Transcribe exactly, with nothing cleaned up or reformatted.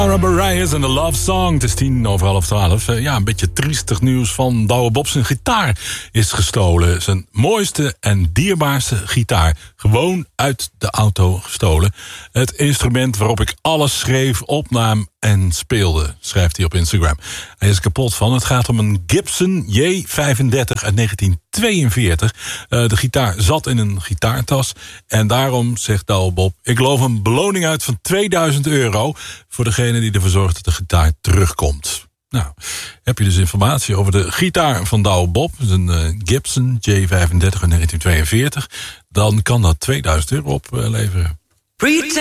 Barbara Bareilles en de Love Song. Het is tien over half twaalf. Uh, ja, een beetje triestig nieuws van Douwe Bob. Zijn gitaar is gestolen. Zijn mooiste en dierbaarste gitaar. Gewoon uit de auto gestolen. Het instrument waarop ik alles schreef, opnam en speelde, schrijft hij op Instagram. Hij is kapot van. Het gaat om een Gibson J vijfendertig uit negentien tweeënveertig. Uh, de gitaar zat in een gitaartas. En daarom, zegt Douwe Bob, ik loof een beloning uit van tweeduizend euro... voor degene die ervoor zorgt dat de gitaar terugkomt. Nou, heb je dus informatie over de gitaar van Douwe Bob, een uh, Gibson J vijfendertig uit negentien tweeënveertig... dan kan dat tweeduizend euro opleveren.